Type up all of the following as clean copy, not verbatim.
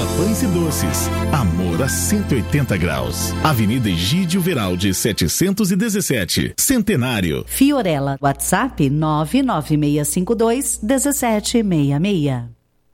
Fiorella Pães e Doces. Amor a 180 graus. Avenida Egídio Veraldi, 717. Centenário. Fiorella, WhatsApp 99652-1766.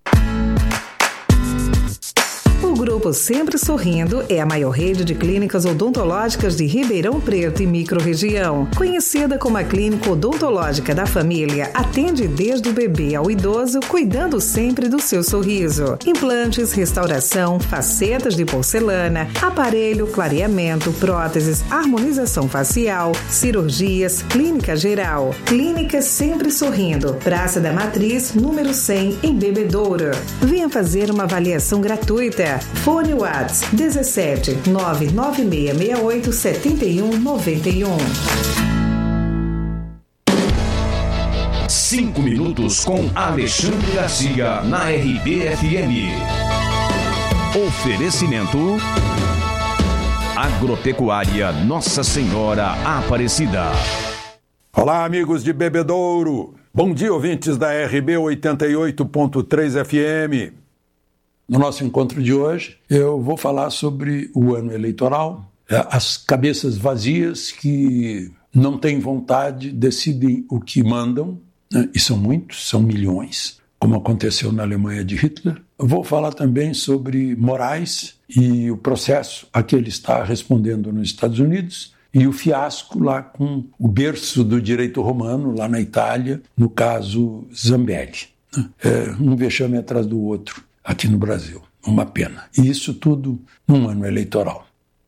O Grupo Sempre Sorrindo é a maior rede de clínicas odontológicas de Ribeirão Preto e microrregião. Conhecida como a Clínica Odontológica da Família, atende desde o bebê ao idoso, cuidando sempre do seu sorriso. Implantes, restauração, facetas de porcelana, aparelho, clareamento, próteses, harmonização facial, cirurgias, clínica geral. Clínica Sempre Sorrindo, Praça da Matriz, número 100, em Bebedouro. Venha fazer uma avaliação gratuita. Fone WhatsApp 17 99668 7191. 5 minutos com Alexandre Garcia na RBFM. Oferecimento Agropecuária Nossa Senhora Aparecida. Olá, amigos de Bebedouro. Bom dia, ouvintes da RB 88.3 FM. No nosso encontro de hoje, eu vou falar sobre o ano eleitoral, as cabeças vazias que não têm vontade, decidem o que mandam, né? E são muitos, são milhões, como aconteceu na Alemanha de Hitler. Eu vou falar também sobre Moraes e o processo a que ele está respondendo nos Estados Unidos e o fiasco lá com o berço do direito romano, lá na Itália, no caso Zambelli. Um vexame atrás do outro aqui no Brasil. Uma pena. E isso tudo num ano eleitoral.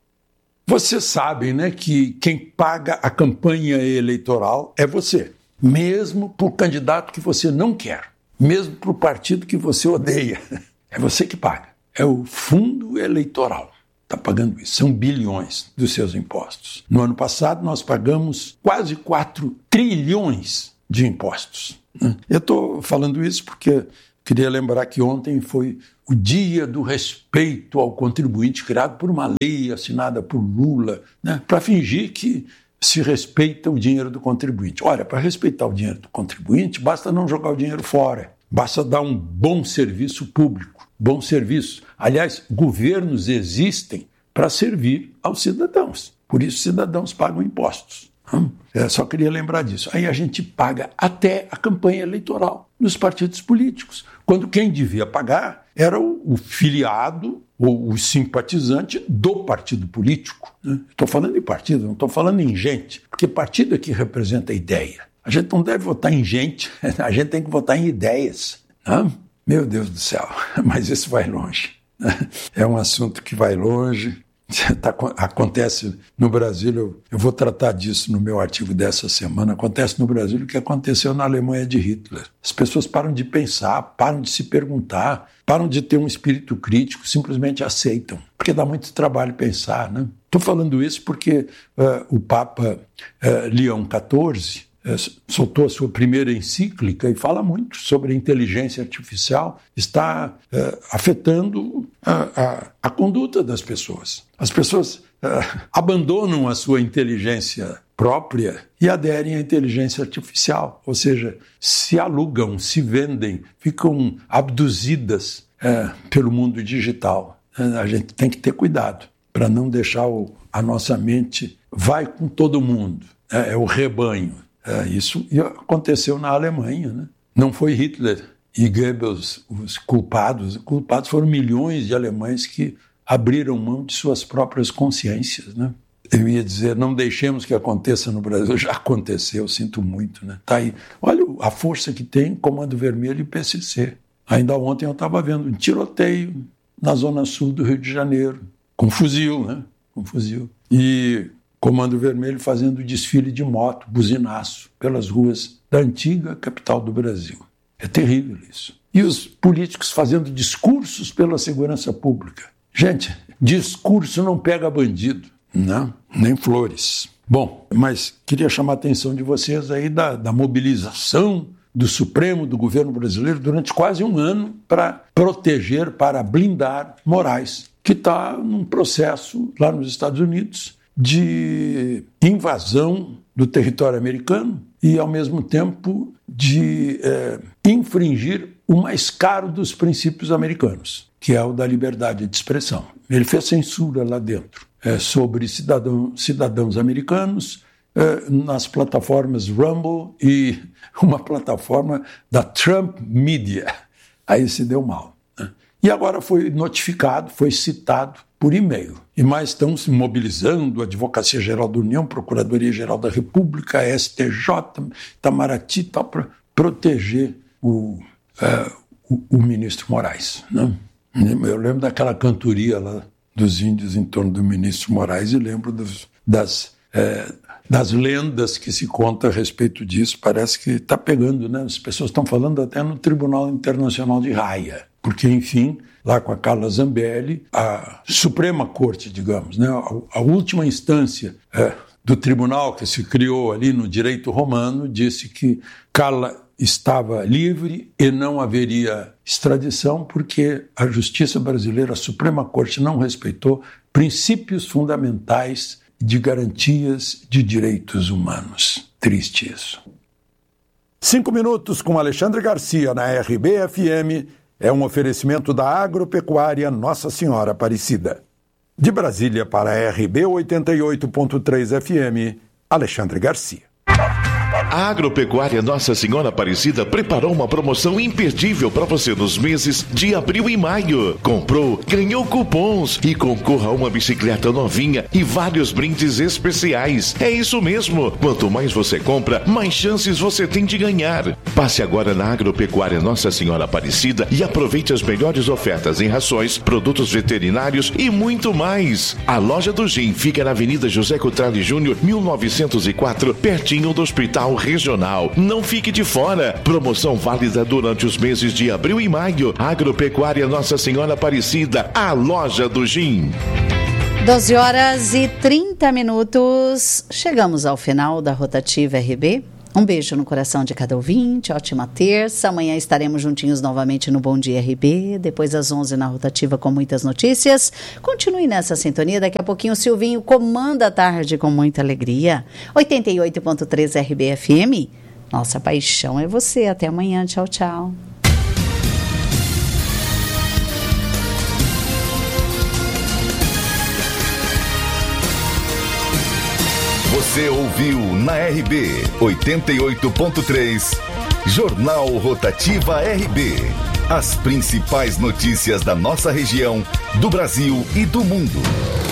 Vocês sabem, né, que quem paga a campanha eleitoral é você. Mesmo por candidato que você não quer. Mesmo para o partido que você odeia. É você que paga. É o fundo eleitoral. Está pagando isso. São bilhões dos seus impostos. No ano passado, nós pagamos quase 4 trilhões de impostos. Eu estou falando isso porque queria lembrar que ontem foi o Dia do Respeito ao Contribuinte, criado por uma lei assinada por Lula, né, para fingir que se respeita o dinheiro do contribuinte. Olha, para respeitar o dinheiro do contribuinte, basta não jogar o dinheiro fora, basta dar um bom serviço público, bom serviço. Aliás, governos existem para servir aos cidadãos, por isso cidadãos pagam impostos. Só queria lembrar disso. Aí a gente paga até a campanha eleitoral nos partidos políticos, quando quem devia pagar era o filiado ou o simpatizante do partido político. Estou falando em partido, não estou falando em gente, porque partido é que representa a ideia. A gente não deve votar em gente, a gente tem que votar em ideias. Meu Deus do céu, mas isso vai longe. É um assunto que vai longe. Acontece no Brasil, eu vou tratar disso no meu artigo dessa semana, acontece no Brasil o que aconteceu na Alemanha de Hitler. As pessoas param de pensar, param de se perguntar, param de ter um espírito crítico, simplesmente aceitam, porque dá muito trabalho pensar, né? Estou falando isso porque o Papa Leão XIV soltou a sua primeira encíclica e fala muito sobre a inteligência artificial, está afetando a conduta das pessoas. As pessoas abandonam a sua inteligência própria e aderem à inteligência artificial, ou seja, se alugam, se vendem, ficam abduzidas pelo mundo digital. A gente tem que ter cuidado para não deixar a nossa mente vai com todo mundo, é o rebanho. Isso aconteceu na Alemanha, né? Não foi Hitler e Goebbels os culpados. Os culpados foram milhões de alemães que abriram mão de suas próprias consciências, né? Eu ia dizer, não deixemos que aconteça no Brasil. Já aconteceu, sinto muito, né? Tá aí. Olha a força que tem Comando Vermelho e PCC. Ainda ontem eu estava vendo um tiroteio na zona sul do Rio de Janeiro, com fuzil, né? Com fuzil. E Comando Vermelho fazendo desfile de moto, buzinaço, pelas ruas da antiga capital do Brasil. É terrível isso. E os políticos fazendo discursos pela segurança pública. Gente, discurso não pega bandido, não, nem flores. Bom, mas queria chamar a atenção de vocês aí da mobilização do Supremo, do governo brasileiro, durante quase um ano para proteger, para blindar Moraes, que está num processo lá nos Estados Unidos de invasão do território americano e, ao mesmo tempo, de infringir o mais caro dos princípios americanos, que é o da liberdade de expressão. Ele fez censura lá dentro sobre cidadãos americanos nas plataformas Rumble e uma plataforma da Trump Media. Aí se deu mal. E agora foi notificado, foi citado por e-mail. E mais estão se mobilizando a Advocacia Geral da União, Procuradoria Geral da República, a STJ, Itamaraty, para proteger o ministro Moraes. Né? Eu lembro daquela cantoria lá dos índios em torno do ministro Moraes e lembro das lendas que se conta a respeito disso. Parece que está pegando, né? As pessoas estão falando até no Tribunal Internacional de Haia. Porque, enfim, lá com a Carla Zambelli, a Suprema Corte, digamos, né, a última instância do tribunal que se criou ali no direito romano, disse que Carla estava livre e não haveria extradição porque a justiça brasileira, a Suprema Corte, não respeitou princípios fundamentais de garantias de direitos humanos. Triste isso. 5 minutos com Alexandre Garcia na RBFM. É um oferecimento da Agropecuária Nossa Senhora Aparecida. De Brasília para a RB 88.3 FM, Alexandre Garcia. A Agropecuária Nossa Senhora Aparecida preparou uma promoção imperdível para você nos meses de abril e maio. Comprou, ganhou cupons e concorra a uma bicicleta novinha e vários brindes especiais. É isso mesmo. Quanto mais você compra, mais chances você tem de ganhar. Passe agora na Agropecuária Nossa Senhora Aparecida e aproveite as melhores ofertas em rações, produtos veterinários e muito mais. A loja do GIM fica na Avenida José Cotrali Júnior, 1904, pertinho do Hospital Regional. Não fique de fora. Promoção válida durante os meses de abril e maio. Agropecuária Nossa Senhora Aparecida, a loja do GIM. 12h30. Chegamos ao final da Rotativa RB. Um beijo no coração de cada ouvinte, ótima terça. Amanhã estaremos juntinhos novamente no Bom Dia RB, depois às 11 na Rotativa com muitas notícias. Continue nessa sintonia, daqui a pouquinho o Silvinho comanda a tarde com muita alegria. 88.3 RBFM, nossa paixão é você. Até amanhã, tchau, tchau. Você ouviu na RB 88.3, Jornal Rotativa RB. As principais notícias da nossa região, do Brasil e do mundo.